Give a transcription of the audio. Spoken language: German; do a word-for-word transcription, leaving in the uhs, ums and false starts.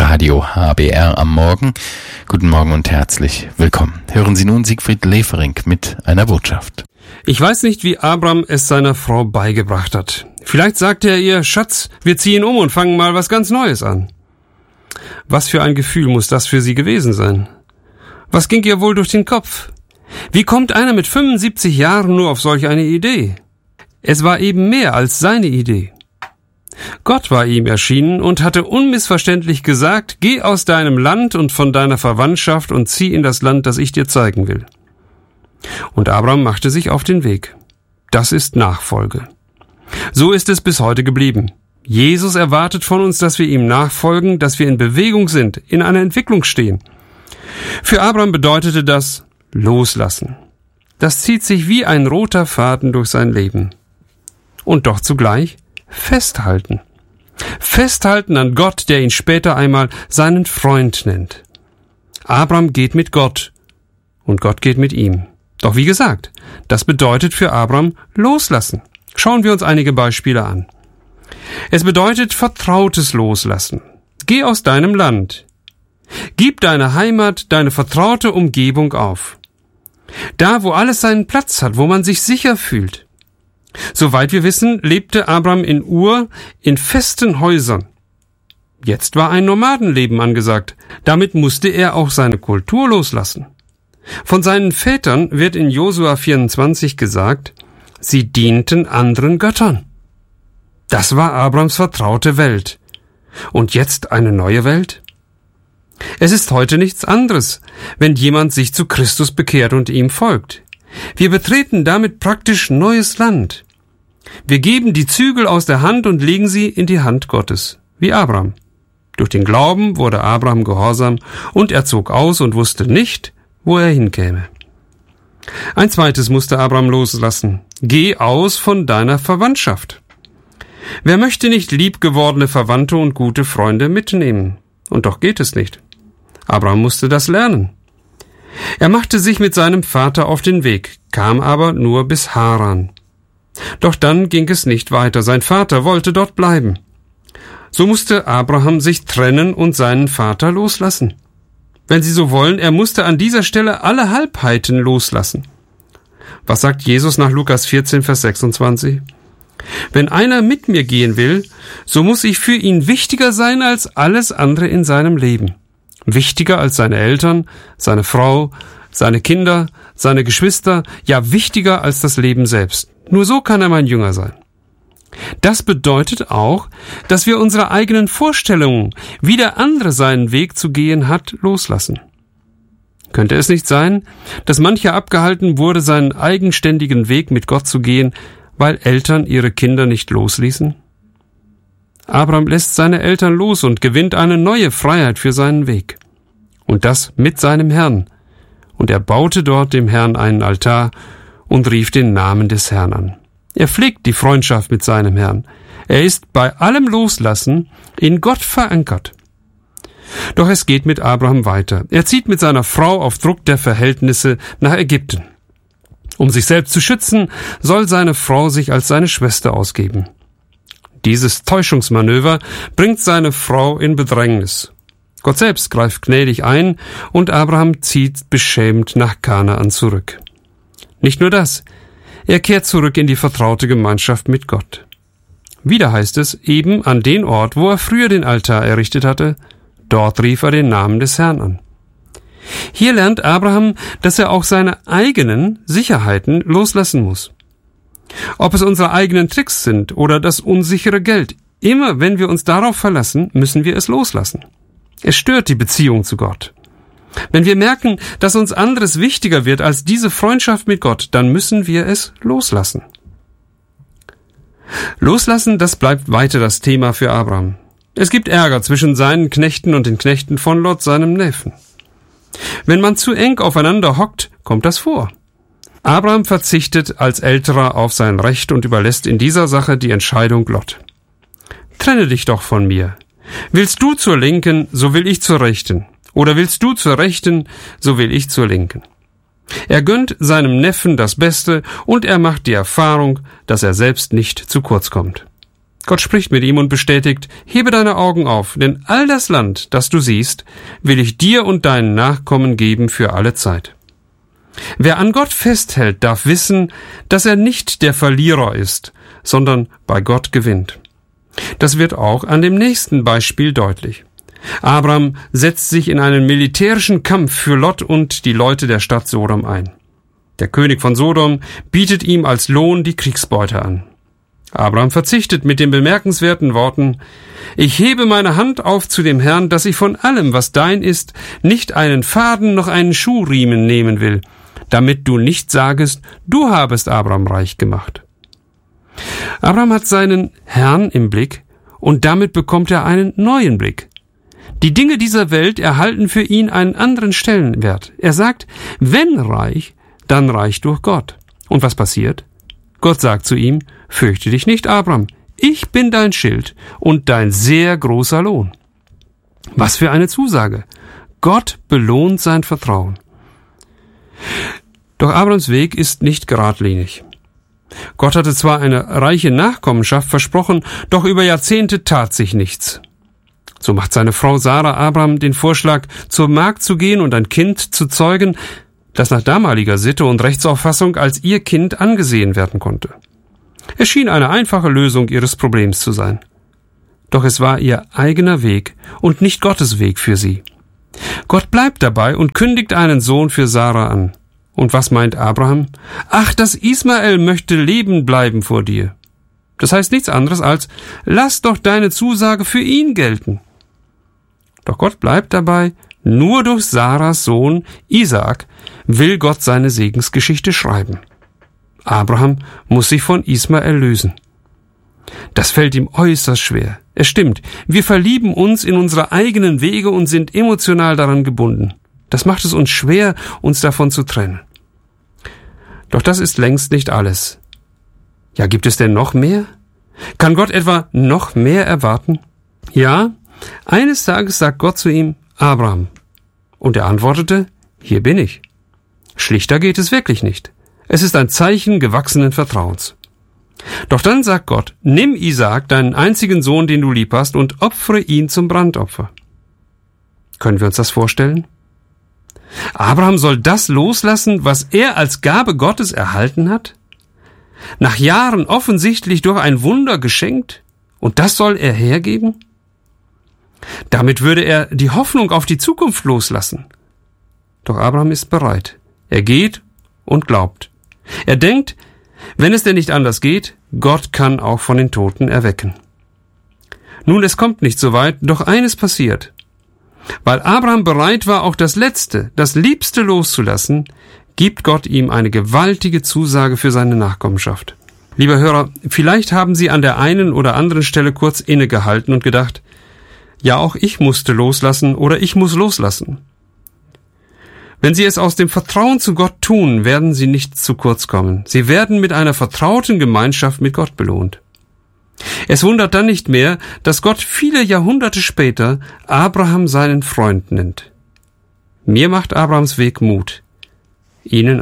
Radio H B R am Morgen. Guten Morgen und herzlich willkommen. Hören Sie nun Siegfried Lefering mit einer Botschaft. Ich weiß nicht, wie Abram es seiner Frau beigebracht hat. Vielleicht sagte er ihr, Schatz, wir ziehen um und fangen mal was ganz Neues an. Was für ein Gefühl muss das für sie gewesen sein? Was ging ihr wohl durch den Kopf? Wie kommt einer mit fünfundsiebzig Jahren nur auf solch eine Idee? Es war eben mehr als seine Idee. Gott war ihm erschienen und hatte unmissverständlich gesagt, geh aus deinem Land und von deiner Verwandtschaft und zieh in das Land, das ich dir zeigen will. Und Abram machte sich auf den Weg. Das ist Nachfolge. So ist es bis heute geblieben. Jesus erwartet von uns, dass wir ihm nachfolgen, dass wir in Bewegung sind, in einer Entwicklung stehen. Für Abram bedeutete das Loslassen. Das zieht sich wie ein roter Faden durch sein Leben. Und doch zugleich Festhalten. Festhalten an Gott, der ihn später einmal seinen Freund nennt. Abram geht mit Gott und Gott geht mit ihm. Doch wie gesagt, das bedeutet für Abram Loslassen. Schauen wir uns einige Beispiele an. Es bedeutet vertrautes Loslassen. Geh aus deinem Land. Gib deine Heimat, deine vertraute Umgebung auf. Da, wo alles seinen Platz hat, wo man sich sicher fühlt. Soweit wir wissen, lebte Abram in Ur in festen Häusern. Jetzt war ein Nomadenleben angesagt. Damit musste er auch seine Kultur loslassen. Von seinen Vätern wird in Josua vierundzwanzig gesagt, sie dienten anderen Göttern. Das war Abrams vertraute Welt. Und jetzt eine neue Welt? Es ist heute nichts anderes, wenn jemand sich zu Christus bekehrt und ihm folgt. Wir betreten damit praktisch neues Land. Wir geben die Zügel aus der Hand und legen sie in die Hand Gottes, wie Abram. Durch den Glauben wurde Abram gehorsam und er zog aus und wusste nicht, wo er hinkäme. Ein zweites musste Abram loslassen. Geh aus von deiner Verwandtschaft. Wer möchte nicht liebgewordene Verwandte und gute Freunde mitnehmen? Und doch geht es nicht. Abram musste das lernen. Er machte sich mit seinem Vater auf den Weg, kam aber nur bis Haran. Doch dann ging es nicht weiter. Sein Vater wollte dort bleiben. So musste Abraham sich trennen und seinen Vater loslassen. Wenn Sie so wollen, er musste an dieser Stelle alle Halbheiten loslassen. Was sagt Jesus nach Lukas vierzehn, Vers sechsundzwanzig? Wenn einer mit mir gehen will, so muss ich für ihn wichtiger sein als alles andere in seinem Leben. Wichtiger als seine Eltern, seine Frau, seine Kinder, seine Geschwister, ja wichtiger als das Leben selbst. Nur so kann er mein Jünger sein. Das bedeutet auch, dass wir unsere eigenen Vorstellungen, wie der andere seinen Weg zu gehen hat, loslassen. Könnte es nicht sein, dass mancher abgehalten wurde, seinen eigenständigen Weg mit Gott zu gehen, weil Eltern ihre Kinder nicht losließen? Abraham lässt seine Eltern los und gewinnt eine neue Freiheit für seinen Weg. Und das mit seinem Herrn. Und er baute dort dem Herrn einen Altar und rief den Namen des Herrn an. Er pflegt die Freundschaft mit seinem Herrn. Er ist bei allem Loslassen in Gott verankert. Doch es geht mit Abraham weiter. Er zieht mit seiner Frau auf Druck der Verhältnisse nach Ägypten. Um sich selbst zu schützen, soll seine Frau sich als seine Schwester ausgeben. Dieses Täuschungsmanöver bringt seine Frau in Bedrängnis. Gott selbst greift gnädig ein und Abraham zieht beschämt nach Kanaan zurück. Nicht nur das, er kehrt zurück in die vertraute Gemeinschaft mit Gott. Wieder heißt es, eben an den Ort, wo er früher den Altar errichtet hatte, dort rief er den Namen des Herrn an. Hier lernt Abraham, dass er auch seine eigenen Sicherheiten loslassen muss. Ob es unsere eigenen Tricks sind oder das unsichere Geld, immer wenn wir uns darauf verlassen, müssen wir es loslassen. Es stört die Beziehung zu Gott. Wenn wir merken, dass uns anderes wichtiger wird als diese Freundschaft mit Gott, dann müssen wir es loslassen. Loslassen, das bleibt weiter das Thema für Abraham. Es gibt Ärger zwischen seinen Knechten und den Knechten von Lot, seinem Neffen. Wenn man zu eng aufeinander hockt, kommt das vor. Abraham verzichtet als Älterer auf sein Recht und überlässt in dieser Sache die Entscheidung Lot. Trenne dich doch von mir. Willst du zur Linken, so will ich zur Rechten. Oder willst du zur Rechten, so will ich zur Linken. Er gönnt seinem Neffen das Beste und er macht die Erfahrung, dass er selbst nicht zu kurz kommt. Gott spricht mit ihm und bestätigt, hebe deine Augen auf, denn all das Land, das du siehst, will ich dir und deinen Nachkommen geben für alle Zeit. Wer an Gott festhält, darf wissen, dass er nicht der Verlierer ist, sondern bei Gott gewinnt. Das wird auch an dem nächsten Beispiel deutlich. Abram setzt sich in einen militärischen Kampf für Lot und die Leute der Stadt Sodom ein. Der König von Sodom bietet ihm als Lohn die Kriegsbeute an. Abram verzichtet mit den bemerkenswerten Worten, ich hebe meine Hand auf zu dem Herrn, dass ich von allem, was dein ist, nicht einen Faden noch einen Schuhriemen nehmen will, damit du nicht sagest, du habest Abram reich gemacht. Abram hat seinen Herrn im Blick und damit bekommt er einen neuen Blick. Die Dinge dieser Welt erhalten für ihn einen anderen Stellenwert. Er sagt, wenn reich, dann reich durch Gott. Und was passiert? Gott sagt zu ihm, fürchte dich nicht, Abram, ich bin dein Schild und dein sehr großer Lohn. Was für eine Zusage! Gott belohnt sein Vertrauen. Doch Abrams Weg ist nicht geradlinig. Gott hatte zwar eine reiche Nachkommenschaft versprochen, doch über Jahrzehnte tat sich nichts. So macht seine Frau Sarah Abram den Vorschlag, zur Magd zu gehen und ein Kind zu zeugen, das nach damaliger Sitte und Rechtsauffassung als ihr Kind angesehen werden konnte. Es schien eine einfache Lösung ihres Problems zu sein. Doch es war ihr eigener Weg und nicht Gottes Weg für sie. Gott bleibt dabei und kündigt einen Sohn für Sarah an. Und was meint Abraham? Ach, das Ismael möchte leben bleiben vor dir. Das heißt nichts anderes als, lass doch deine Zusage für ihn gelten. Doch Gott bleibt dabei, nur durch Sarahs Sohn Isaak will Gott seine Segensgeschichte schreiben. Abraham muss sich von Ismael lösen. Das fällt ihm äußerst schwer. Es stimmt, wir verlieben uns in unsere eigenen Wege und sind emotional daran gebunden. Das macht es uns schwer, uns davon zu trennen. Doch das ist längst nicht alles. Ja, gibt es denn noch mehr? Kann Gott etwa noch mehr erwarten? Ja, eines Tages sagt Gott zu ihm, Abraham. Und er antwortete, hier bin ich. Schlichter geht es wirklich nicht. Es ist ein Zeichen gewachsenen Vertrauens. Doch dann sagt Gott, nimm Isaak, deinen einzigen Sohn, den du lieb hast, und opfere ihn zum Brandopfer. Können wir uns das vorstellen? Abraham soll das loslassen, was er als Gabe Gottes erhalten hat? Nach Jahren offensichtlich durch ein Wunder geschenkt? Und das soll er hergeben? Damit würde er die Hoffnung auf die Zukunft loslassen. Doch Abraham ist bereit. Er geht und glaubt. Er denkt, wenn es denn nicht anders geht, Gott kann auch von den Toten erwecken. Nun, es kommt nicht so weit, doch eines passiert. Weil Abraham bereit war, auch das Letzte, das Liebste loszulassen, gibt Gott ihm eine gewaltige Zusage für seine Nachkommenschaft. Lieber Hörer, vielleicht haben Sie an der einen oder anderen Stelle kurz innegehalten und gedacht, ja, auch ich musste loslassen oder ich muss loslassen. Wenn Sie es aus dem Vertrauen zu Gott tun, werden Sie nicht zu kurz kommen. Sie werden mit einer vertrauten Gemeinschaft mit Gott belohnt. Es wundert dann nicht mehr, dass Gott viele Jahrhunderte später Abraham seinen Freund nennt. Mir macht Abrahams Weg Mut. Ihnen